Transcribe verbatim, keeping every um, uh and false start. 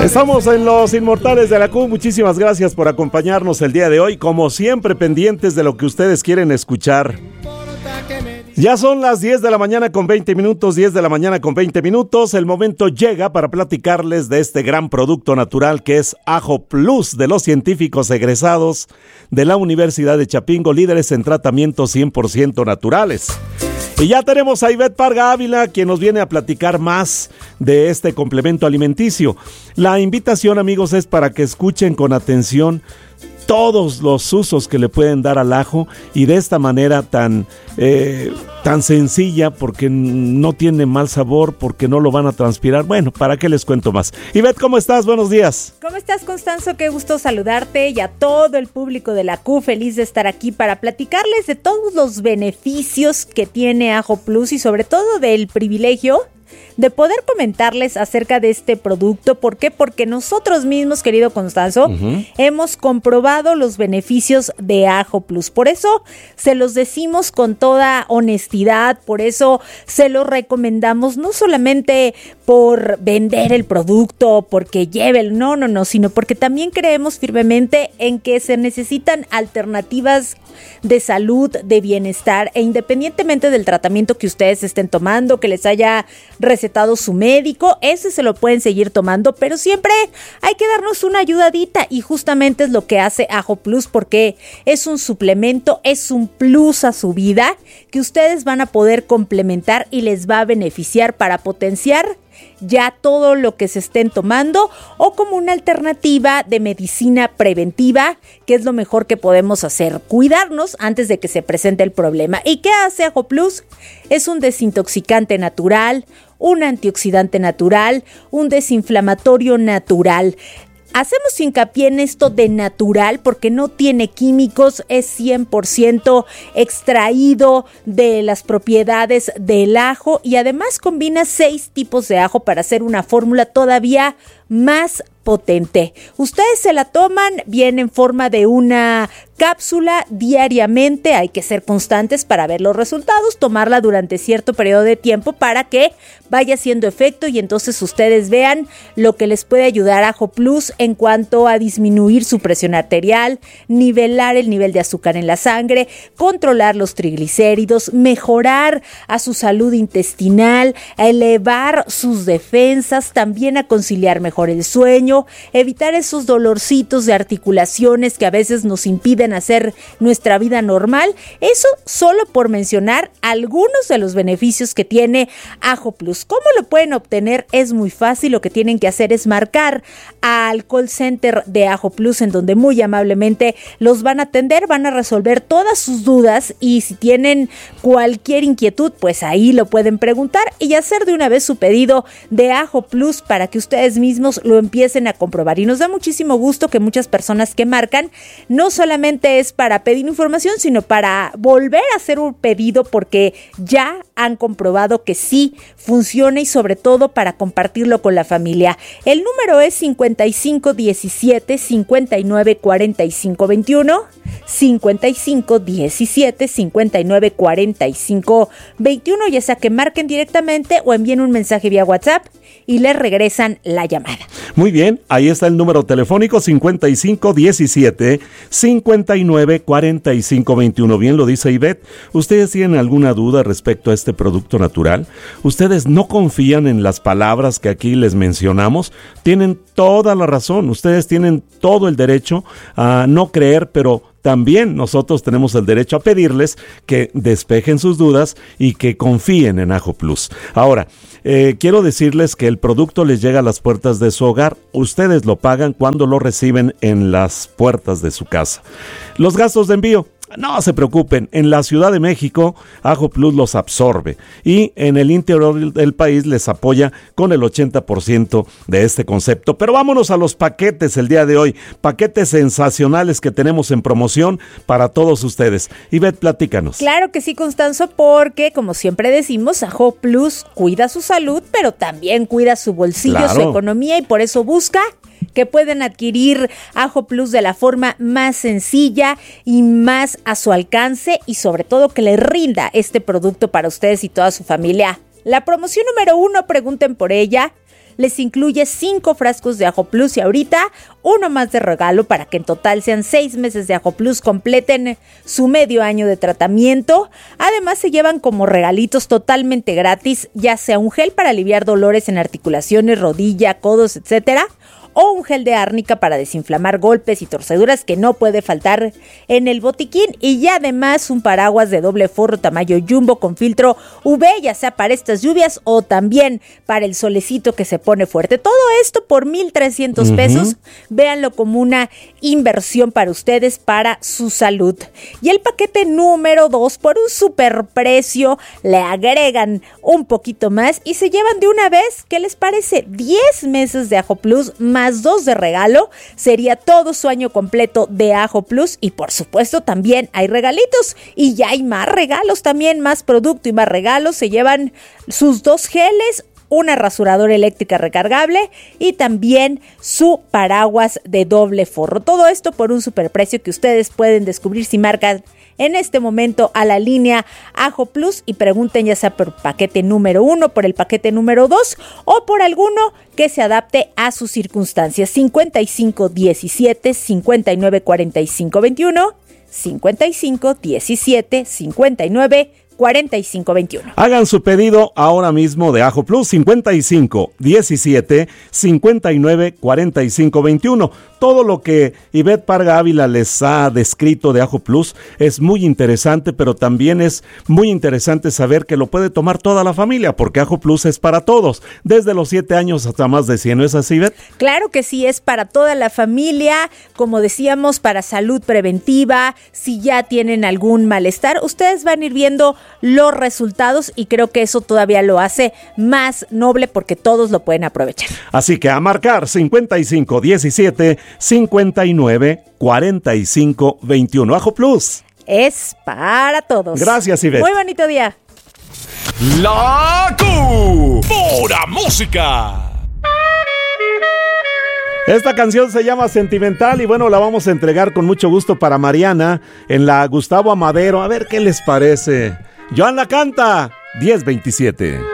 Estamos en Los Inmortales de la Q. Muchísimas gracias por acompañarnos el día de hoy. Como siempre, pendientes de lo que ustedes quieren escuchar. Ya son las diez de la mañana con veinte minutos, diez de la mañana con veinte minutos. El momento llega para platicarles de este gran producto natural que es Ajo Plus, de los científicos egresados de la Universidad de Chapingo, líderes en tratamientos cien por ciento naturales. Y ya tenemos a Ivette Parga Ávila, quien nos viene a platicar más de este complemento alimenticio. La invitación, amigos, es para que escuchen con atención todos los usos que le pueden dar al ajo y de esta manera tan, eh, tan sencilla, porque no tiene mal sabor, porque no lo van a transpirar. Bueno, ¿para qué les cuento más? Ivette, ¿cómo estás? Buenos días. ¿Cómo estás, Constanzo? Qué gusto saludarte y a todo el público de la Q. Feliz de estar aquí para platicarles de todos los beneficios que tiene Ajo Plus y sobre todo del privilegio de poder comentarles acerca de este producto. ¿Por qué? Porque nosotros mismos, querido Constanzo, uh-huh. hemos comprobado los beneficios de Ajo Plus. Por eso se los decimos con toda honestidad, por eso se los recomendamos, no solamente por vender el producto, porque lleve el, no, no, no, sino porque también creemos firmemente en que se necesitan alternativas de salud, de bienestar, e independientemente del tratamiento que ustedes estén tomando, que les haya recetado su médico, ese se lo pueden seguir tomando, pero siempre hay que darnos una ayudadita y justamente es lo que hace Ajo Plus, porque es un suplemento, es un plus a su vida que ustedes van a poder complementar y les va a beneficiar para potenciar ya todo lo que se estén tomando o como una alternativa de medicina preventiva, que es lo mejor que podemos hacer, cuidarnos antes de que se presente el problema. ¿Y qué hace Ajo Plus? Es un desintoxicante natural, un antioxidante natural, un desinflamatorio natural. Hacemos hincapié en esto de natural porque no tiene químicos, es cien por ciento extraído de las propiedades del ajo y además combina seis tipos de ajo para hacer una fórmula todavía más potente. Ustedes se la toman, viene en forma de una cápsula diariamente, hay que ser constantes para ver los resultados, tomarla durante cierto periodo de tiempo para que vaya haciendo efecto y entonces ustedes vean lo que les puede ayudar Ajo Plus en cuanto a disminuir su presión arterial, nivelar el nivel de azúcar en la sangre, controlar los triglicéridos, mejorar a su salud intestinal, a elevar sus defensas, también a conciliar mejor el sueño, evitar esos dolorcitos de articulaciones que a veces nos impiden hacer nuestra vida normal. Eso solo por mencionar algunos de los beneficios que tiene Ajo Plus. ¿Cómo lo pueden obtener? Es muy fácil, lo que tienen que hacer es marcar al call center de Ajo Plus, en donde muy amablemente los van a atender, van a resolver todas sus dudas y si tienen cualquier inquietud, pues ahí lo pueden preguntar y hacer de una vez su pedido de Ajo Plus para que ustedes mismos lo empiecen a comprobar. Y nos da muchísimo gusto que muchas personas que marcan no solamente es para pedir información, sino para volver a hacer un pedido porque ya han comprobado que sí funciona y sobre todo para compartirlo con la familia. El número es cincuenta y cinco diecisiete cincuenta y nueve cuarenta y cinco veintiuno, cincuenta y cinco diecisiete cincuenta y nueve cuarenta y cinco veintiuno, ya sea que marquen directamente o envíen un mensaje vía WhatsApp y les regresan la llamada. Muy bien, ahí está el número telefónico cincuenta y cinco diecisiete cincuenta y nueve cuarenta y cinco veintiuno. Bien lo dice Ivette. ¿Ustedes tienen alguna duda respecto a este producto natural? ¿Ustedes no confían en las palabras que aquí les mencionamos? Tienen toda la razón. Ustedes tienen todo el derecho a no creer, pero también nosotros tenemos el derecho a pedirles que despejen sus dudas y que confíen en Ajo Plus. Ahora, eh, quiero decirles que el producto les llega a las puertas de su hogar. Ustedes lo pagan cuando lo reciben en las puertas de su casa. Los gastos de envío, no se preocupen, en la Ciudad de México Ajo Plus los absorbe y en el interior del país les apoya con el ochenta por ciento de este concepto. Pero vámonos a los paquetes el día de hoy, paquetes sensacionales que tenemos en promoción para todos ustedes. Ivette, platícanos. Claro que sí, Constanzo, porque como siempre decimos, Ajo Plus cuida su salud, pero también cuida su bolsillo, claro, su economía, y por eso busca que pueden adquirir Ajo Plus de la forma más sencilla y más a su alcance y sobre todo que les rinda este producto para ustedes y toda su familia. La promoción número uno, pregunten por ella, les incluye cinco frascos de Ajo Plus y ahorita uno más de regalo para que en total sean seis meses de Ajo Plus, completen su medio año de tratamiento. Además se llevan como regalitos totalmente gratis, ya sea un gel para aliviar dolores en articulaciones, rodilla, codos, etcétera, o un gel de árnica para desinflamar golpes y torceduras que no puede faltar en el botiquín, y ya además un paraguas de doble forro tamaño jumbo con filtro U V, ya sea para estas lluvias o también para el solecito que se pone fuerte. Todo esto por mil trescientos uh-huh. pesos. Véanlo como una inversión para ustedes, para su salud. Y el paquete número dos, por un superprecio, le agregan un poquito más y se llevan de una vez, ¿qué les parece? diez meses de Ajo Plus más dos de regalo. Sería todo su año completo de Ajo Plus, y por supuesto también hay regalitos y ya hay más regalos también, más producto y más regalos. Se llevan sus dos geles, una rasuradora eléctrica recargable y también su paraguas de doble forro. Todo esto por un superprecio que ustedes pueden descubrir si marcan en este momento a la línea Ajo Plus y pregunten ya sea por paquete número uno, por el paquete número dos o por alguno que se adapte a sus circunstancias. cincuenta y cinco diecisiete cincuenta y nueve cuarenta y cinco veintiuno, cincuenta y cinco diecisiete cincuenta y nueve cuarenta y cinco veintiuno. Hagan su pedido ahora mismo de Ajo Plus, cincuenta y cinco diecisiete cincuenta y nueve cuarenta y cinco veintiuno. Todo lo que Ivette Parga Ávila les ha descrito de Ajo Plus es muy interesante, pero también es muy interesante saber que lo puede tomar toda la familia, porque Ajo Plus es para todos, desde los siete años hasta más de cien, ¿no es así, Ivette? Claro que sí, es para toda la familia, como decíamos, para salud preventiva. Si ya tienen algún malestar, ustedes van a ir viendo los resultados y creo que eso todavía lo hace más noble porque todos lo pueden aprovechar. Así que a marcar cincuenta y cinco diecisiete cincuenta y nueve cuarenta y cinco veintiuno. Ajo Plus es para todos. Gracias, Ivette. Muy bonito día. La Q, pura música. Esta canción se llama Sentimental y bueno, la vamos a entregar con mucho gusto para Mariana en la Gustavo Amadero. A ver qué les parece. Joan la canta, diez veintisiete.